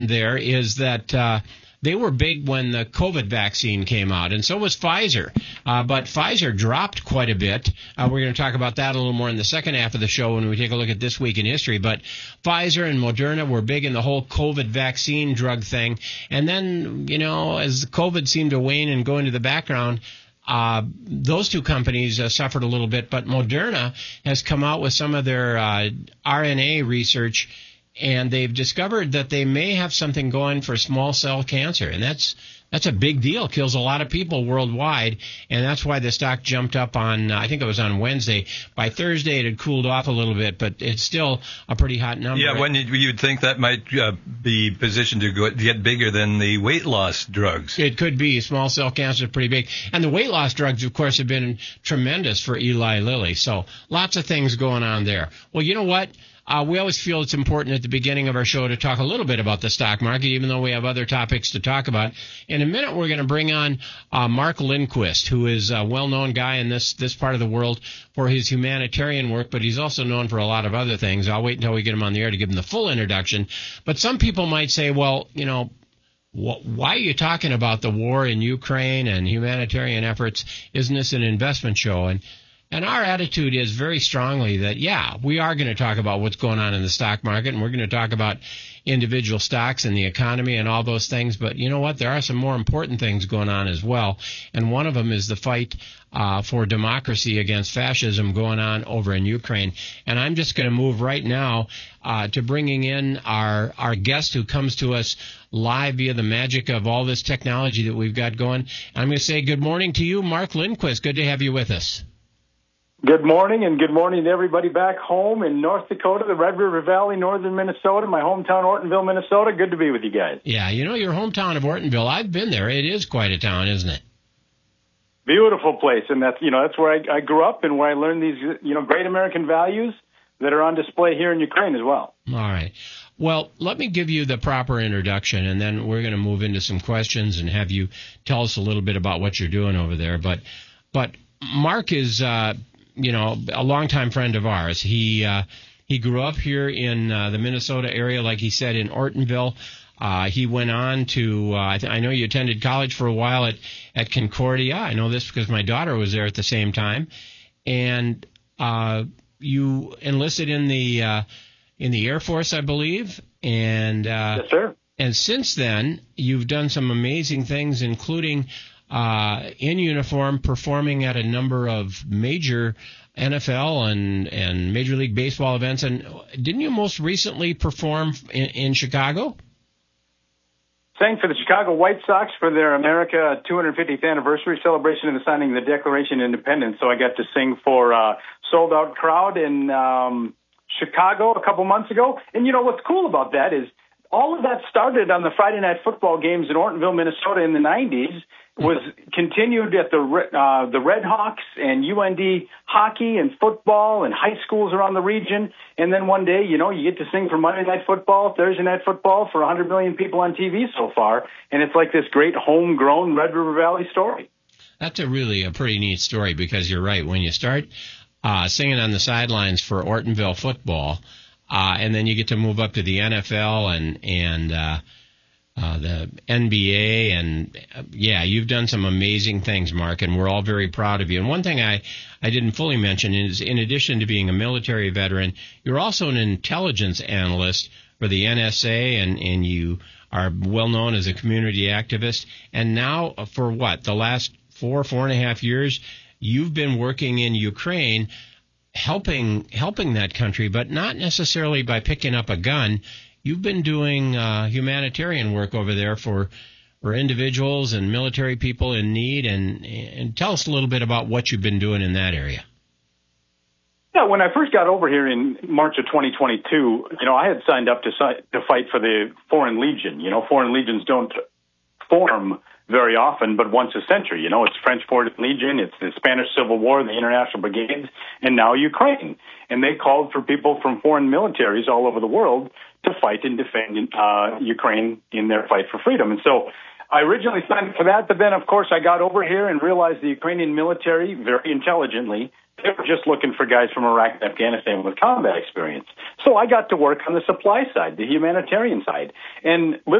there is that they were big when the COVID vaccine came out, and so was Pfizer. But Pfizer dropped quite a bit. We're going to talk about that a little more in the second half of the show when we take a look at This Week in History. But Pfizer and Moderna were big in the whole COVID vaccine drug thing. And then, as COVID seemed to wane and go into the background, those two companies suffered a little bit. But Moderna has come out with some of their RNA research, and they've discovered that they may have something going for small cell cancer. And that's a big deal. Kills a lot of people worldwide. And that's why the stock jumped up on, I think it was on Wednesday. By Thursday, it had cooled off a little bit, but it's still a pretty hot number. Yeah, when you'd think that might be positioned to get bigger than the weight loss drugs. It could be. Small cell cancer is pretty big. And the weight loss drugs, of course, have been tremendous for Eli Lilly. So lots of things going on there. Well, you know what? We always feel it's important at the beginning of our show to talk a little bit about the stock market, even though we have other topics to talk about. In a minute, we're going to bring on Mark Lindquist, who is a well-known guy in this part of the world for his humanitarian work, but he's also known for a lot of other things. I'll wait until we get him on the air to give him the full introduction. But some people might say, well, why are you talking about the war in Ukraine and humanitarian efforts? Isn't this an investment show? And our attitude is very strongly that, yeah, we are going to talk about what's going on in the stock market, and we're going to talk about individual stocks and the economy and all those things. But you know what? There are some more important things going on as well. And one of them is the fight for democracy against fascism going on over in Ukraine. And I'm just going to move right now to bringing in our guest who comes to us live via the magic of all this technology that we've got going. I'm going to say good morning to you, Mark Lindquist. Good to have you with us. Good morning, and good morning to everybody back home in North Dakota, the Red River Valley, northern Minnesota, my hometown, Ortonville, Minnesota. Good to be with you guys. Yeah, your hometown of Ortonville, I've been there. It is quite a town, isn't it? Beautiful place, and that's where I grew up and where I learned these great American values that are on display here in Ukraine as well. All right. Well, let me give you the proper introduction, and then we're going to move into some questions and have you tell us a little bit about what you're doing over there. But Mark is a longtime friend of ours. He grew up here in the Minnesota area, like he said, in Ortonville. He went on to, I know you attended college for a while at Concordia. I know this because my daughter was there at the same time. And you enlisted in the Air Force, I believe. And yes, sir. And since then, you've done some amazing things, including in uniform, performing at a number of major NFL and Major League Baseball events. And didn't you most recently perform in Chicago? Sang for the Chicago White Sox for their America 250th anniversary celebration and the signing of the Declaration of Independence. So I got to sing for a sold-out crowd in Chicago a couple months ago. And what's cool about that is all of that started on the Friday night football games in Ortonville, Minnesota in the 90s, was continued at the Red Hawks and UND hockey and football and high schools around the region. And then one day, you get to sing for Monday Night Football, Thursday Night Football for 100 million people on TV so far. And it's like this great homegrown Red River Valley story. That's a pretty neat story because you're right. When you start singing on the sidelines for Ortonville football, and then you get to move up to the NFL and the NBA, and you've done some amazing things, Mark, and we're all very proud of you. And one thing I didn't fully mention is, in addition to being a military veteran, you're also an intelligence analyst for the NSA, and you are well known as a community activist. And now, for the last 4.5 years, you've been working in Ukraine, helping that country, but not necessarily by picking up a gun. You've been doing humanitarian work over there for individuals and military people in need, and tell us a little bit about what you've been doing in that area. Yeah, when I first got over here in March of 2022, I had signed up to fight for the Foreign Legion. Foreign Legions don't form very often, but once a century. It's French Foreign Legion, it's the Spanish Civil War, the International Brigades, and now Ukraine. And they called for people from foreign militaries all over the world to fight and defend Ukraine in their fight for freedom. And so I originally signed up for that, but then, of course, I got over here and realized the Ukrainian military, very intelligently, they were just looking for guys from Iraq and Afghanistan with combat experience. So I got to work on the supply side, the humanitarian side. And